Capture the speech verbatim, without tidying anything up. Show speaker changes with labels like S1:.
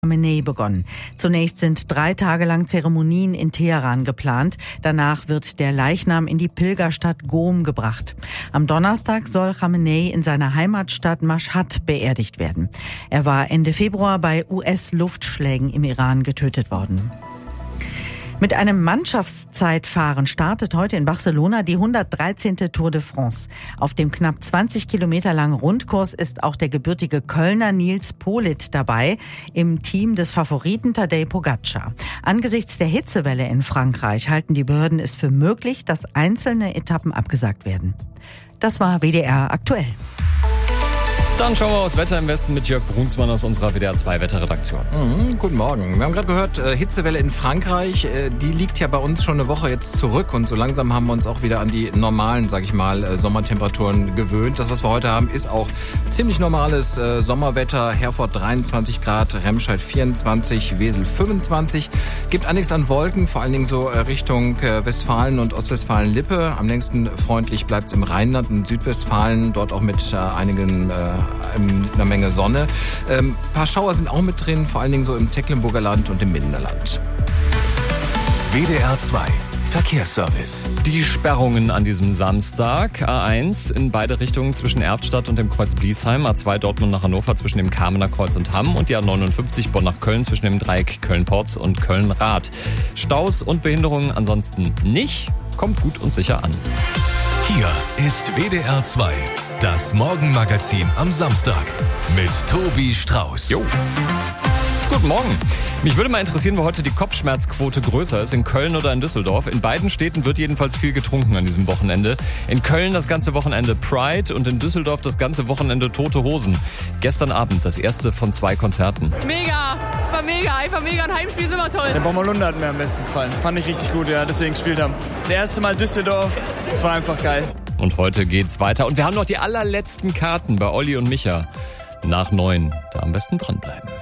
S1: Khamenei begonnen. Zunächst sind drei Tage lang Zeremonien in Teheran geplant. Danach wird der Leichnam in die Pilgerstadt Qom gebracht. Am Donnerstag soll Khamenei in seiner Heimatstadt Mashhad beerdigt werden. Er war Ende Februar bei U S-Luftschlägen im Iran getötet worden. Mit einem Mannschaftszeitfahren startet heute in Barcelona die hundertdreizehnte Tour de France. Auf dem knapp zwanzig Kilometer langen Rundkurs ist auch der gebürtige Kölner Nils Politt dabei, im Team des Favoriten Tadej Pogacar. Angesichts der Hitzewelle in Frankreich halten die Behörden es für möglich, dass einzelne Etappen abgesagt werden. Das war W D R aktuell.
S2: Dann schauen wir aufs Wetter im Westen mit Jörg Brunsmann aus unserer W D R zwei Wetterredaktion.
S3: Mhm, guten Morgen. Wir haben gerade gehört, äh, Hitzewelle in Frankreich, äh, die liegt ja bei uns schon eine Woche jetzt zurück und so langsam haben wir uns auch wieder an die normalen, sag ich mal, äh, Sommertemperaturen gewöhnt. Das, was wir heute haben, ist auch ziemlich normales äh, Sommerwetter. Herford dreiundzwanzig Grad, Remscheid vierundzwanzig, Wesel fünfundzwanzig. Gibt einiges an Wolken, vor allen Dingen so äh, Richtung äh, Westfalen und Ostwestfalen-Lippe. Am längsten freundlich bleibt's im Rheinland und Südwestfalen, dort auch mit äh, einigen äh, einer Menge Sonne. Ähm, ein paar Schauer sind auch mit drin, vor allen Dingen so im Tecklenburger Land und im Mindenerland.
S4: W D R zwei Verkehrsservice.
S2: Die Sperrungen an diesem Samstag. A eins in beide Richtungen zwischen Erftstadt und dem Kreuz Bliesheim. A zwei Dortmund nach Hannover zwischen dem Kamener Kreuz und Hamm. Und die A neunundfünfzig Bonn nach Köln zwischen dem Dreieck Köln-Porz und Köln-Rath. Staus und Behinderungen ansonsten nicht. Kommt gut und sicher an.
S4: Hier ist W D R zwei. Das Morgenmagazin am Samstag mit Tobi Strauß.
S2: Jo. Guten Morgen. Mich würde mal interessieren, wo heute die Kopfschmerzquote größer ist, in Köln oder in Düsseldorf. In beiden Städten wird jedenfalls viel getrunken an diesem Wochenende. In Köln das ganze Wochenende Pride und in Düsseldorf das ganze Wochenende Tote Hosen. Gestern Abend das erste von zwei Konzerten.
S5: Mega, war mega, einfach mega. Ein Heimspiel ist immer toll.
S6: Der Bommerlunder hat mir am besten gefallen. Fand ich richtig gut, ja, deswegen gespielt haben. Das erste Mal Düsseldorf, es war einfach geil.
S2: Und heute geht's weiter. Und wir haben noch die allerletzten Karten bei Olli und Micha. Nach neun, da am besten dranbleiben.